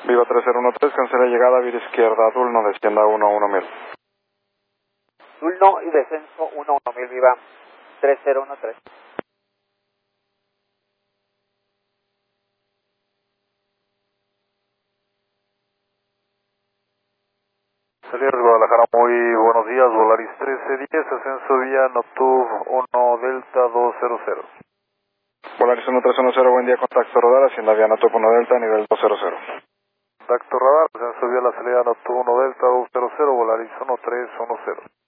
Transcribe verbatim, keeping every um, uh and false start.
Viva tres cero uno tres, cancela llegada, vía izquierda, Dulno, descienda uno uno mil. Dulno y descenso uno uno mil, viva tres cero uno tres. Salir Guadalajara, muy buenos días, Volaris trece diez, ascenso vía Noctub uno Delta dos cero cero. Volaris uno tres uno cero, buen día, contacto radar, hacienda vía Noctub uno Delta, nivel dos cero cero. Contacto radar, ascenso vía la salida Noctub uno Delta dos cero cero, Volaris uno tres uno cero.